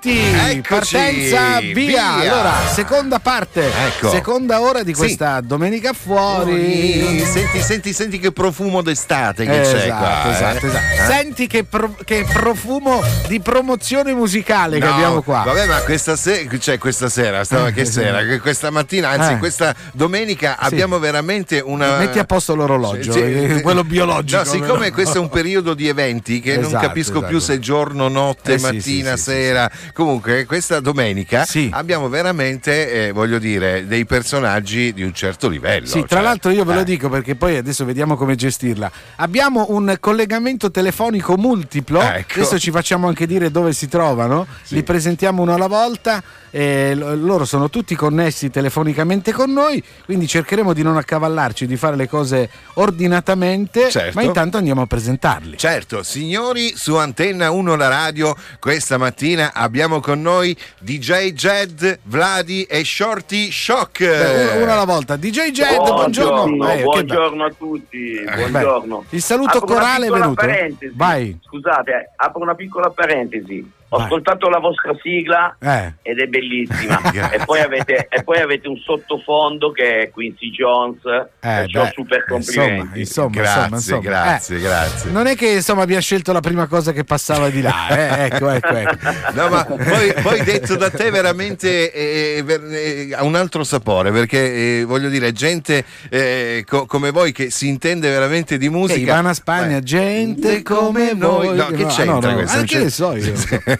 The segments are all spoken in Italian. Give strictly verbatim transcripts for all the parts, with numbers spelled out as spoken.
pronti? Eccoci, Partenza, via. via. Allora, seconda parte, ecco. seconda ora di questa sì. domenica fuori. Oh, senti, senti, senti che profumo d'estate che esatto, c'è qua. Esatto, eh? esatto. Eh? Senti che, pro- che profumo di promozione musicale No, che abbiamo qua. Vabbè, ma questa sera, cioè questa sera, stava che sera, che questa mattina, anzi Eh. questa domenica Sì. abbiamo veramente una. Metti a posto l'orologio, Sì, eh, quello biologico. No, siccome però. questo è un periodo di eventi che non Esatto, capisco esatto. più se giorno, notte, Eh sì, mattina, sì, sì, sera. Comunque, questa domenica Sì. abbiamo veramente, eh, voglio dire, dei personaggi di un certo livello. Sì, tra cioè, l'altro io ve lo eh. dico perché poi adesso vediamo come gestirla. Abbiamo un collegamento telefonico multiplo, Ecco. adesso ci facciamo anche dire dove si trovano, Sì. li presentiamo uno alla volta, eh, l- loro sono tutti connessi telefonicamente con noi, quindi cercheremo di non accavallarci, di fare le cose ordinatamente, Certo. ma intanto andiamo a presentarli. Certo, signori, su Antenna uno la radio, questa mattina abbiamo con noi D J Jed, Vladi e Shorty Shock. Beh, uno, uno alla volta. D J Jed, buongiorno. Buongiorno, Eh, che buongiorno a tutti, Beh, buongiorno. il saluto Apro una corale è piccola venuto? parentesi. Vai. Scusate, eh, apro una piccola parentesi. Ho Vai. ascoltato la vostra sigla Eh. ed è bellissima. Grazie. e, poi avete, e poi avete un sottofondo che è Quincy Jones. Eh, e ciò beh, super complimenti. Insomma, insomma, Grazie, insomma, insomma. grazie, Eh, grazie. Non è che insomma abbia scelto la prima cosa che passava di là, eh? ecco, ecco, ecco. No, ma poi, poi detto da te veramente eh, ver- eh, ha un altro sapore, perché eh, voglio dire, gente eh, co- come voi che si intende veramente di Che musica. Ivana Spagna, Beh, gente come voi. No, che No, c'entra no, no, questo? anche Non ne c'è- so io.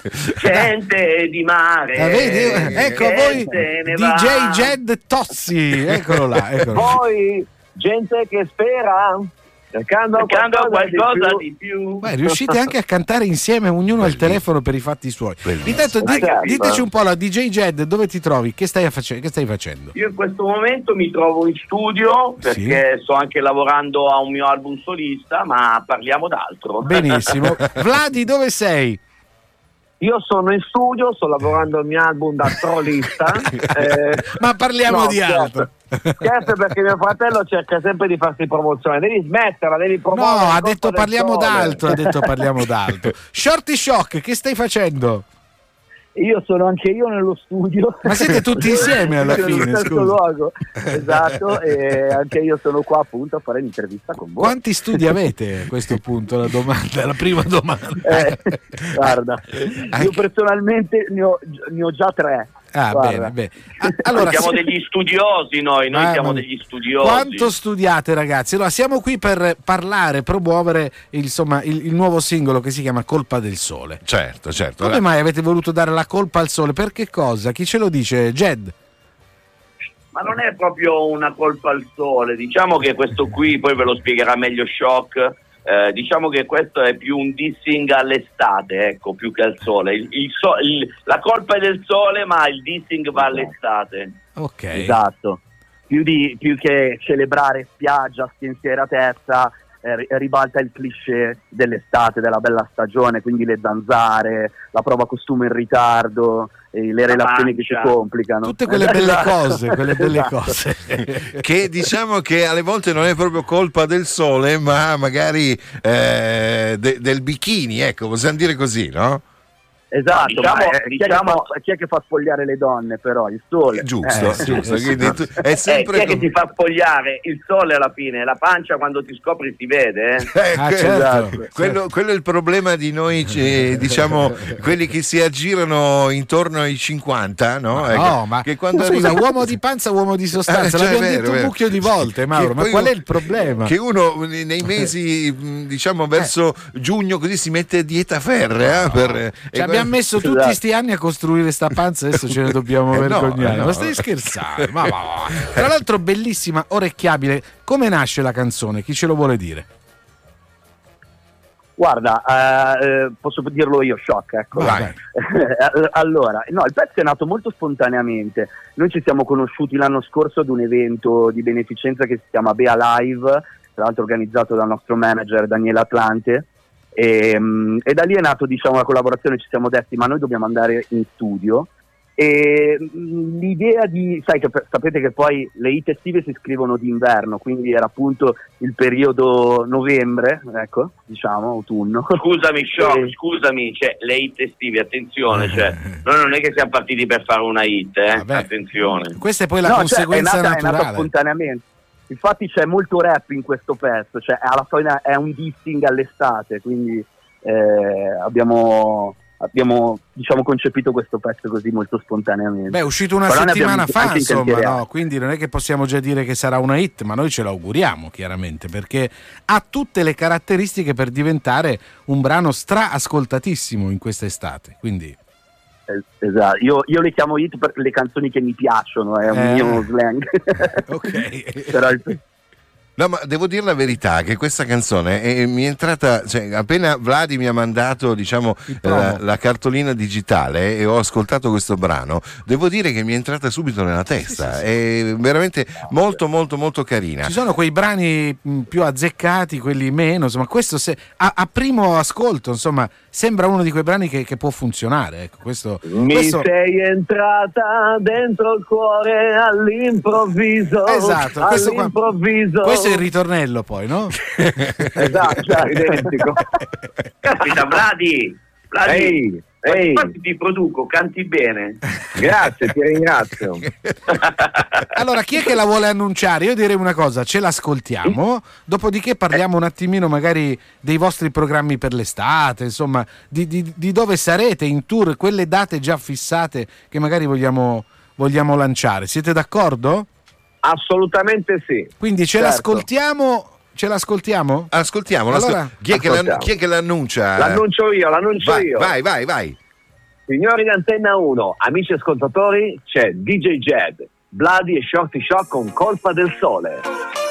Gente di mare. Ah, vedi? Ecco a voi gente ne D va. J Jed Tossi, eccolo là, eccolo là. Poi gente che spera cercando, Cercando qualcosa, qualcosa di di più. Beh, riuscite anche a cantare insieme, ognuno al telefono per i fatti suoi. Bellissimo. Intanto di- Hai capito? diteci un po' la D J Jed, dove ti trovi? Che stai, face- che stai facendo? Io in questo momento mi trovo in studio perché sto anche lavorando a un mio album solista, ma parliamo d'altro. Benissimo. Vladi, dove sei? Io sono in studio, sto lavorando al mio album da trollista. eh, Ma parliamo no, di scherzo. altro. Scherzo, perché mio fratello cerca sempre di farsi promozione. Devi smetterla, devi No, promuovere. ha la detto Coppa del parliamo Sole. d'altro, ha detto parliamo d'altro. Shorty Shock, che stai facendo? Io sono anche io nello studio. Ma siete tutti insieme alla Nello fine, stesso scusa. luogo. Esatto, e anche io sono qua appunto a fare l'intervista con voi. Quanti studi avete a questo punto? La domanda, la prima domanda. Eh, guarda, io personalmente ne ho, ne ho già tre. Ah, Guarda. bene, bene. Ah, allora, siamo se- degli studiosi noi, noi Ah, siamo ma- degli studiosi. Quanto studiate, ragazzi? Allora, siamo qui per parlare, promuovere insomma il, il nuovo singolo che si chiama Colpa del Sole. Certo, certo. Come mai avete voluto dare la colpa al sole? Per che cosa? Chi ce lo dice? Jed? Ma non è proprio una colpa al sole, diciamo che questo qui, poi ve lo spiegherà meglio Shock, eh, diciamo che questo è più un dissing all'estate, ecco, più che al sole. Il- il so- il- la colpa è del sole, ma il dissing va all'estate. Ok. Esatto, più, di, più che celebrare spiaggia, spensieratezza, eh, ri- ribalta il cliché dell'estate, della bella stagione, quindi le zanzare, la prova costume in ritardo, eh, le La relazioni che si pancia. complicano. Tutte quelle belle Esatto. cose, quelle belle Esatto. cose. Che diciamo che alle volte non è proprio colpa del sole, ma magari eh, de- del bikini, ecco, possiamo dire così, no? Esatto, Diciamo- ma, eh, chi, è diciamo- che fa, chi è che fa spogliare le donne però? Il sole. Giusto, Eh, giusto. sì, Quindi tu- è Eh, sempre chi è che com- ti fa spogliare? Il sole alla fine, la pancia quando ti scopri si vede, eh? Eh, Ah, que- certo. esatto. quello, quello è il problema di noi, eh, diciamo, quelli che si aggirano intorno ai cinquanta, no? Ecco, No, ma che quando scusa, arriva- uomo di panza, uomo di sostanza, Eh, cioè, l'abbiamo è vero, detto un vero. mucchio di volte, Mauro, Che ma poi qual è uno- il problema? Che uno nei mesi, mh, diciamo, verso giugno così si mette a dieta ferrea. Per, e Ci abbiamo que- messo tutti Esatto. sti anni a costruire sta panza, adesso ce ne dobbiamo Eh, no, vergognare. eh, no. Ma stai scherzando? Ma, ma, ma. Tra l'altro bellissima, orecchiabile. Come nasce la canzone? Chi ce lo vuole dire? Guarda, eh, eh, posso dirlo io, Shock, ecco. Vai. Allora, no, il pezzo è nato molto spontaneamente. Noi ci siamo conosciuti l'anno scorso ad un evento di beneficenza che si chiama Bea Live, tra l'altro organizzato dal nostro manager Daniele Atlante. E, mm, e da lì è nato, diciamo, la collaborazione. Ci siamo detti, ma noi dobbiamo andare in studio E mh, l'idea di, sai che per, sapete che poi le hit estive si scrivono d'inverno, quindi era appunto il periodo novembre, ecco, diciamo autunno. Scusami, Shock, E- scusami, cioè, le hit estive, attenzione, cioè, noi non è che siamo partiti per fare una hit, eh? Vabbè. Attenzione. Questa è poi la No, cioè, conseguenza è nata, è nata naturale. spontaneamente. Infatti c'è molto rap in questo pezzo, cioè alla fine è un dissing all'estate, quindi eh, abbiamo, abbiamo diciamo concepito questo pezzo così molto spontaneamente. Beh, è uscito una Però ne settimana abbiamo fa, anche in insomma, cantiere no? altri. Quindi non è che possiamo già dire che sarà una hit, ma noi ce l'auguriamo chiaramente, perché ha tutte le caratteristiche per diventare un brano stra-ascoltatissimo in quest'estate. Quindi Eh, Esatto, io, io le chiamo hit per le canzoni che mi piacciono, è un Eh. mio slang. ok. Però il- No, ma devo dire la verità che questa canzone è- mi è entrata, cioè, appena Vladi mi ha mandato, diciamo, Il promo. la, la cartolina digitale e ho ascoltato questo brano, devo dire che mi è entrata subito nella testa. Sì, sì, È veramente molto molto molto carina. Ci sono quei brani mh, più azzeccati, quelli meno, insomma, questo se, a, a primo ascolto, insomma, sembra uno di quei brani che, che può funzionare. Ecco, questo, Mi questo- sei entrata dentro il cuore all'improvviso. Esatto, questo qua- all'improvviso. questo è il ritornello poi, no? Esatto, cioè, identico. Caspita, Vladi, Vladi, Ehi, ehi, infatti ti produco, canti bene. grazie, ti ringrazio. Allora, chi è che la vuole annunciare? Io direi una cosa, ce l'ascoltiamo, dopodiché parliamo un attimino magari dei vostri programmi per l'estate, insomma, di, di- di dove sarete in tour, quelle date già fissate che magari vogliamo, vogliamo lanciare. Siete d'accordo? Assolutamente sì. Quindi ce Certo. l'ascoltiamo? Ce l'ascoltiamo? Ascoltiamo, Allora, l'ascol- chi, è che l'an- ascoltiamo. chi è che l'annuncia? L'annuncio io, l'annuncio vai, io. vai, vai, vai. Signori di Antenna uno, amici ascoltatori, c'è D J Jed, Vladi e Shorty Shock con Colpa del Sole.